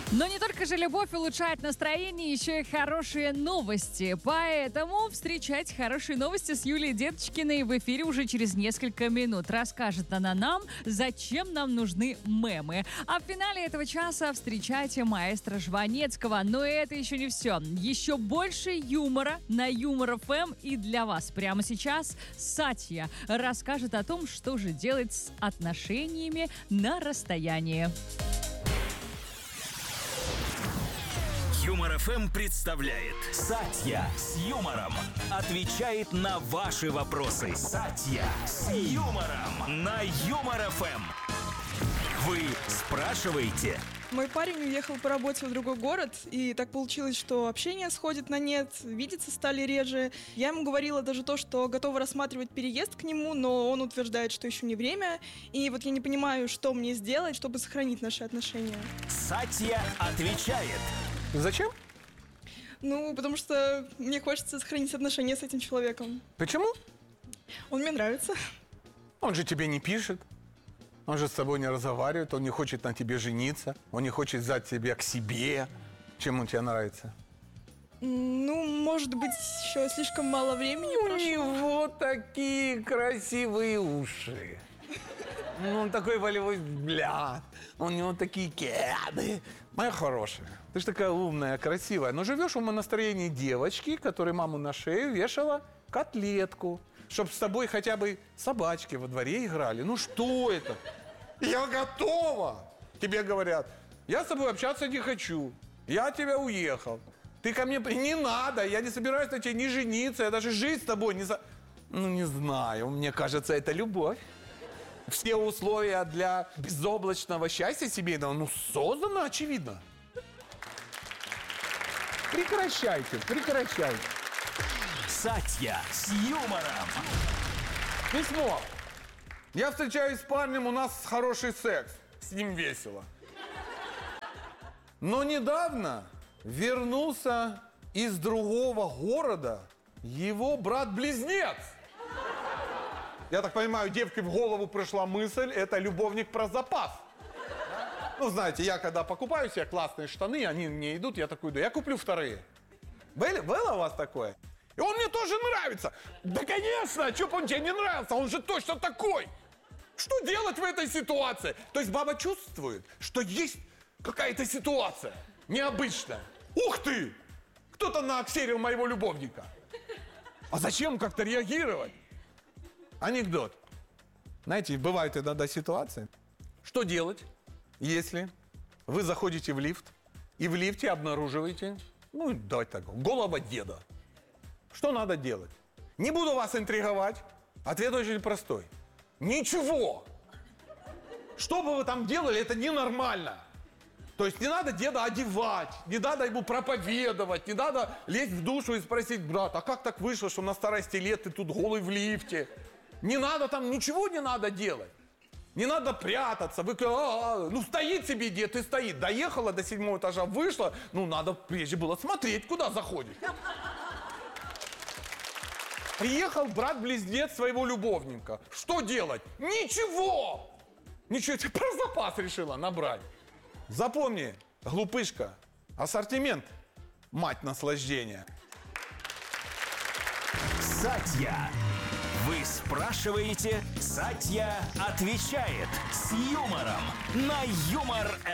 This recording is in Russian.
Но не только же любовь улучшает настроение, еще и хорошие новости. Поэтому встречайте хорошие новости с Юлией Деточкиной в эфире уже через несколько минут. Расскажет она нам, зачем нам нужны мемы. А в финале этого часа встречайте маэстро Жванецкого. Но это еще не все. Еще больше юмора на Юмор ФМ и для вас. Прямо сейчас Сатья расскажет о том, что же делать с отношениями на расстоянии. Юмор ФМ представляет Сатья с юмором. Отвечает на ваши вопросы. Сатья с юмором на Юмор ФМ. Вы спрашиваете? Мой парень уехал по работе в другой город, и так получилось, что общение сходит на нет, видеться стали реже. Я ему говорила даже то, что готова рассматривать переезд к нему, но он утверждает, что еще не время. И вот я не понимаю, что мне сделать, чтобы сохранить наши отношения. Сатья отвечает. Зачем? Ну, потому что мне хочется сохранить отношения с этим человеком. Почему? Он мне нравится. Он же тебе не пишет. Он же с тобой не разговаривает. Он не хочет на тебе жениться. Он не хочет взять тебя к себе. Чем он тебе нравится? Ну, может быть, еще слишком мало времени У прошло. него такие красивые уши. Он такой волевой взгляд. У него такие кеды. Моя хорошая, ты же такая умная, красивая. Но живешь в настроении девочки, которой маму на шею вешала котлетку. Чтоб с тобой хотя бы собачки во дворе играли. Ну что это? Я готова. Тебе говорят, я с тобой общаться не хочу. Я от тебя уехал. Ты ко мне... Не надо, я не собираюсь на тебе не жениться. Я даже жить с тобой не... Ну не знаю, мне кажется, это любовь. Все условия для безоблачного счастья семейного, созданы, очевидно. Прекращайте. Сатья с юмором. Письмо. Я встречаюсь с парнем, у нас хороший секс. С ним весело. Но недавно вернулся из другого города его брат-близнец. Я так понимаю, девке в голову пришла мысль, это любовник про запас. Ну, знаете, я когда покупаю себе классные штаны, они мне идут, я такой, да я куплю вторые. Было у вас такое? И он мне тоже нравится. Да, конечно, что бы он тебе не нравился, он же точно такой. Что делать в этой ситуации? То есть баба чувствует, что есть какая-то ситуация необычная. Ух ты! Кто-то наоксерил моего любовника. А зачем как-то реагировать? Анекдот. Знаете, бывают иногда ситуации. Что делать, если вы заходите в лифт и в лифте обнаруживаете, давайте так, голова деда? Что надо делать? Не буду вас интриговать. Ответ очень простой. Ничего. Что бы вы там делали, это ненормально. То есть не надо деда одевать, не надо ему проповедовать, не надо лезть в душу и спросить, брат, а как так вышло, что на старости лет ты тут голый в лифте? Не надо там, ничего не надо делать. Не надо прятаться. Стоит себе дед и стоит. Доехала до 7-го этажа, вышла. Надо прежде было смотреть, куда заходит. Приехал брат-близнец своего любовника. Что делать? Ничего! Ничего, ты про запас решила набрать. Запомни, глупышка, ассортимент – мать наслаждения. Сатья. Вы спрашиваете, Сатья отвечает с юмором на Юмор